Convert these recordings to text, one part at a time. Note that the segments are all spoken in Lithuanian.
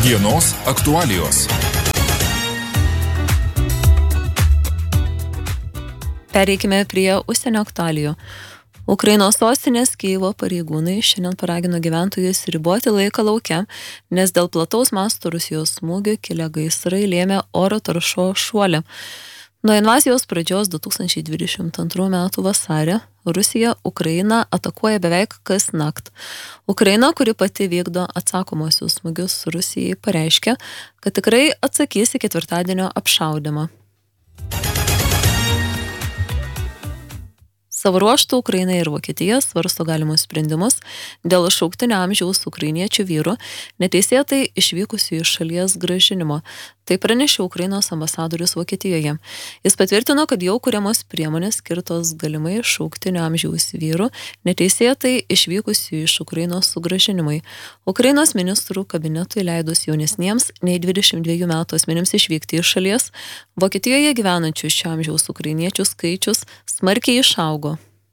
Dienos aktualijos. Pereikime prie užsienio aktualijų. Ukrainos sostinės Kyjivo pareigūnai šiandien paragino gyventojus riboti laiką lauke, nes dėl plataus masto Rusijos smūgių kilę gaisrai lėmė oro taršos šuolį. Nuo invazijos pradžios 2022 m. vasarį Rusija Ukrainą atakuoja beveik kasnakt. Ukraina, kuri pati vykdo atsakomosius smūgius Rusijai, pareiškė, kad tikrai atsakys į ketvirtadienio apšaudymą. Savo ruožtu Ukraina ir Vokietija svarsto galimus sprendimus dėl šauktinio amžiaus ukrainiečių vyrų neteisėtai išvykusių iš šalies grąžinimo. Tai pranešė Ukrainos ambasadorius Vokietijoje. Jis patvirtino, kad jau kuriamos priemonės skirtos galimai šauktinio amžiaus vyrų neteisėtai išvykusių iš Ukrainos sugrąžinimui. Ukrainos ministrų kabinetui leidus jaunesniems nei 22 metų asmenims išvykti iš šalies, Vokietijoje gyvenančių šio amžiaus ukrainiečių skaičius smarkiai išaugo.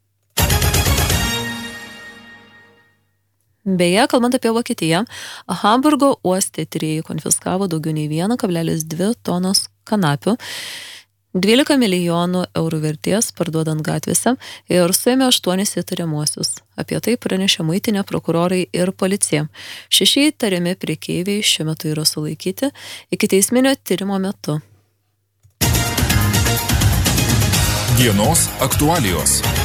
Beje, kalbant apie Vokietiją, Hamburgo uoste tyrėjai konfiskavo daugiau nei 1,2 tonos kanapių, 12 milijonų eurų vertės parduodant gatvėse ir suėmė 8 įtariamuosius. Apie tai pranešė muitinė, prokurorai ir policija. 6 įtariami prekeiviai šiuo metu yra sulaikyti ikiteisminio tyrimo metu. Dienos aktualijos.